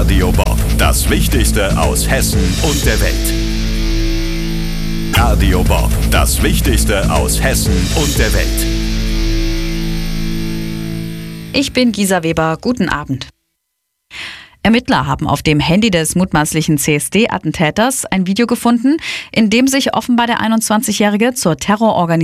Radio Bob, das Wichtigste aus Hessen und der Welt. Radio Bob, das Wichtigste aus Hessen und der Welt. Ich bin Gisa Weber, guten Abend. Ermittler haben auf dem Handy des mutmaßlichen CSD-Attentäters ein Video gefunden, in dem sich offenbar der 21-Jährige zur Terrororganisation